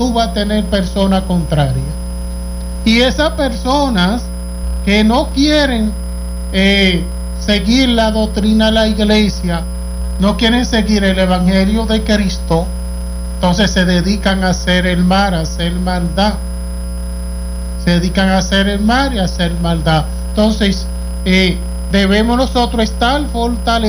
tú vas a tener personas contrarias. Y esas personas que no quieren seguir la doctrina de la iglesia, no quieren seguir el evangelio de Cristo, entonces se dedican a hacer el mal, a hacer maldad. Se dedican a hacer el mal y a hacer maldad. Entonces debemos nosotros estar fortalecidos